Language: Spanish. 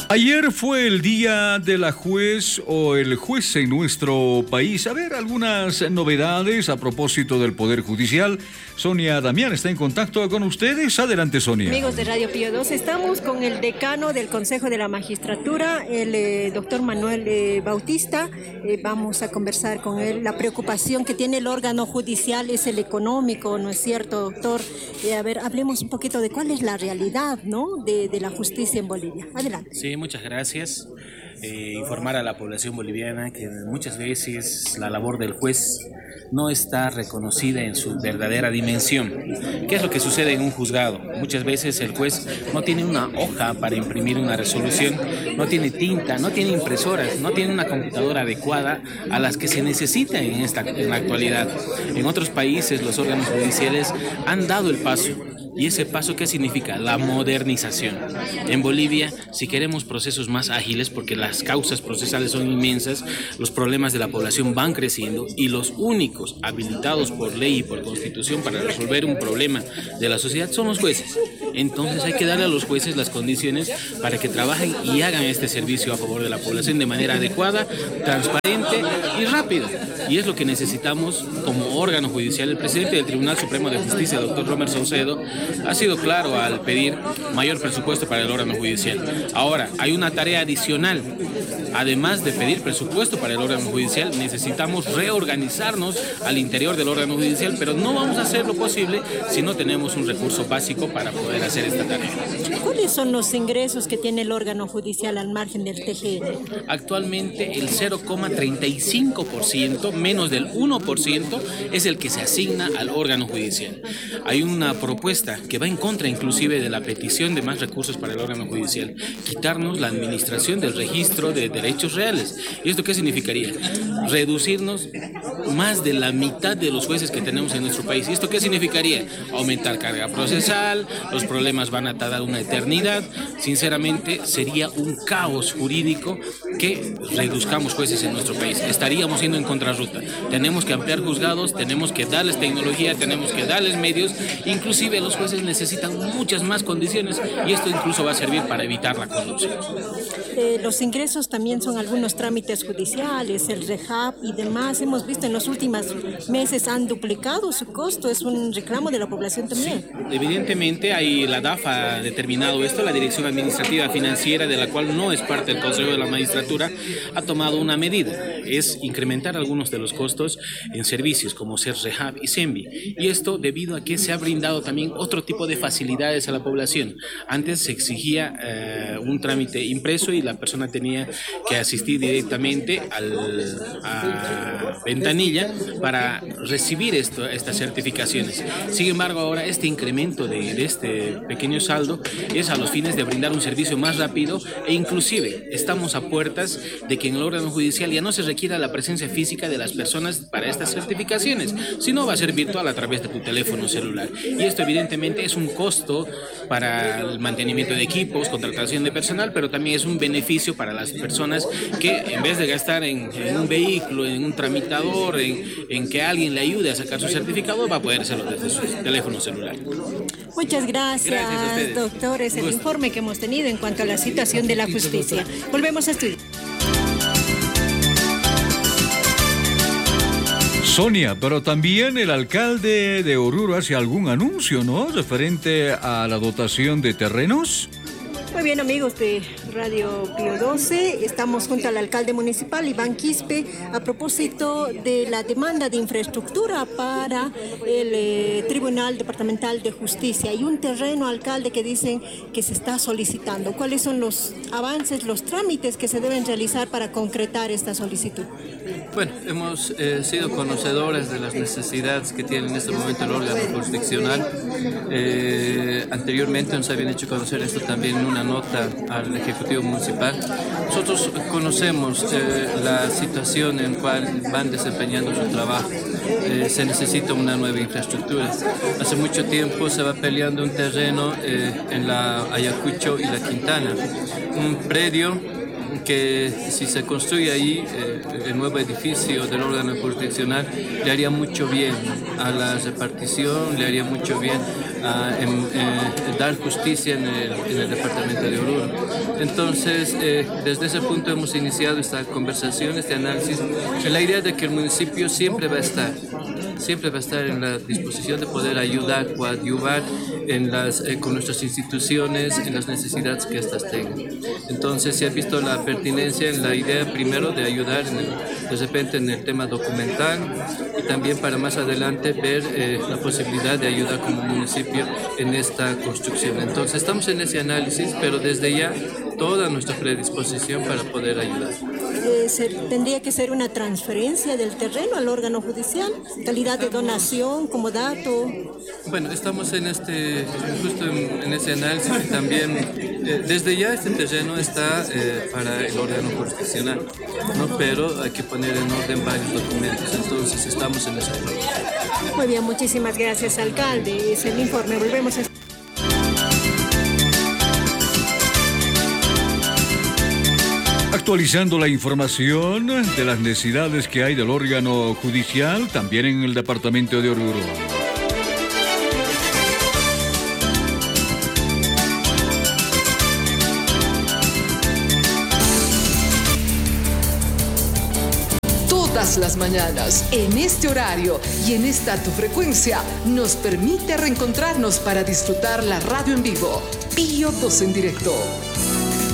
Ayer fue el día de la juez o el juez en nuestro país. A ver, algunas novedades a propósito del Poder Judicial. Sonia Damián está en contacto con ustedes. Adelante, Sonia. Amigos de Radio Pío 2, estamos con el decano del Consejo de la Magistratura, el doctor Manuel Bautista. Vamos a conversar con él. La preocupación que tiene el órgano judicial es el económico, ¿no es cierto, doctor? A ver, hablemos un poquito de cuál es la realidad, ¿no?, de la justicia en Bolivia. Adelante. Sí, muchas gracias. Informar a la población boliviana que muchas veces la labor del juez no está reconocida en su verdadera dimensión. ¿Qué es lo que sucede en un juzgado? Muchas veces el juez no tiene una hoja para imprimir una resolución, no tiene tinta, no tiene impresoras, no tiene una computadora adecuada a las que se necesita en la actualidad. En otros países los órganos judiciales han dado el paso. ¿Y ese paso qué significa? La modernización. En Bolivia, si queremos procesos más ágiles, porque las causas procesales son inmensas, los problemas de la población van creciendo y los únicos habilitados por ley y por constitución para resolver un problema de la sociedad son los jueces. Entonces hay que darle a los jueces las condiciones para que trabajen y hagan este servicio a favor de la población de manera adecuada, transparente y rápida. Y es lo que necesitamos como órgano judicial. El presidente del Tribunal Supremo de Justicia, el doctor Romer Saucedo, ha sido claro al pedir mayor presupuesto para el órgano judicial. Ahora, hay una tarea adicional. Además de pedir presupuesto para el órgano judicial, necesitamos reorganizarnos al interior del órgano judicial, pero no vamos a hacer lo posible si no tenemos un recurso básico para poder hacer esta tarea. ¿Cuáles son los ingresos que tiene el órgano judicial al margen del TGN? Actualmente el 0,35%, menos del 1%, es el que se asigna al órgano judicial. Hay una propuesta que va en contra inclusive de la petición de más recursos para el órgano judicial, quitarnos la administración del registro de derechos reales. ¿Y esto qué significaría? Reducirnos más de la mitad de los jueces que tenemos en nuestro país. ¿Y esto qué significaría? Aumentar carga procesal, los problemas van a tardar una eternidad. Sinceramente, sería un caos jurídico que reduzcamos jueces en nuestro país. Estaríamos yendo en contrarruta. Tenemos que ampliar juzgados, tenemos que darles tecnología, tenemos que darles medios. Inclusive los jueces necesitan muchas más condiciones y esto incluso va a servir para evitar la corrupción. Los ingresos también son algunos trámites judiciales, el REHAB y demás. Hemos visto en los últimos meses han duplicado su costo. Es un reclamo de la población también. Sí, evidentemente, la DAF ha determinado esto, la Dirección Administrativa Financiera, de la cual no es parte del Consejo de la Magistratura, ha tomado una medida, es incrementar algunos de los costos en servicios como ser REHAB y SENVI. Y esto debido a que se ha brindado también otro tipo de facilidades a la población. Antes se exigía un trámite impreso y la persona tenía que asistir directamente a ventanilla para recibir estas certificaciones. Sin embargo, ahora este incremento de este pequeño saldo es a los fines de brindar un servicio más rápido e inclusive estamos a puertas de que en el órgano judicial ya no se requiera la presencia física de las personas para estas certificaciones, sino va a ser virtual a través de tu teléfono celular. Y esto evidentemente es un costo para el mantenimiento de equipos, contratación de personal, pero también es un beneficio para las personas que en vez de gastar en un vehículo, en un tramitador, en que alguien le ayude a sacar su certificado, va a poder hacerlo desde su teléfono celular. Muchas gracias doctores. El informe que hemos tenido en cuanto a la situación de la justicia. Volvemos a estudiar. Sonia, pero también el alcalde de Oruro hace algún anuncio, ¿no?, referente a la dotación de terrenos. Muy bien, amigos de Radio Pío 12, estamos junto al alcalde municipal, Iván Quispe, a propósito de la demanda de infraestructura para el Tribunal Departamental de Justicia. Hay un terreno, alcalde, que dicen que se está solicitando. ¿Cuáles son los avances, los trámites que se deben realizar para concretar esta solicitud? Bueno, hemos sido conocedores de las necesidades que tiene en este momento el órgano jurisdiccional. Anteriormente nos habían hecho conocer esto también en una nota al Ejecutivo Municipal. Nosotros conocemos la situación en la cual van desempeñando su trabajo. Se necesita una nueva infraestructura. Hace mucho tiempo se va peleando un terreno en la Ayacucho y la Quintana, un predio que si se construye ahí el nuevo edificio del órgano jurisdiccional le haría mucho bien a la repartición, le haría mucho bien dar justicia en el departamento de Oruro. Entonces, desde ese punto hemos iniciado esta conversación, este análisis, en la idea de que el municipio siempre va a estar en la disposición de poder ayudar, coadyuvar con nuestras instituciones en las necesidades que éstas tengan. Entonces se ha visto la pertinencia en la idea primero de ayudar de repente en el tema documental y también para más adelante ver la posibilidad de ayudar como municipio en esta construcción. Entonces estamos en ese análisis, pero desde ya toda nuestra predisposición para poder ayudar. ¿Tendría que ser una transferencia del terreno al órgano judicial? ¿Calidad de donación, como dato? Bueno, estamos justo en ese análisis y también desde ya este terreno está para el órgano jurisdiccional, ¿no? Pero hay que poner en orden varios documentos, entonces estamos en ese proceso. Muy bien, muchísimas gracias, alcalde. Es el informe. Volvemos a... Actualizando la información de las necesidades que hay del órgano judicial, también en el departamento de Oruro. Todas las mañanas, en este horario y en esta tu frecuencia, nos permite reencontrarnos para disfrutar la radio en vivo. Pío 12 en directo.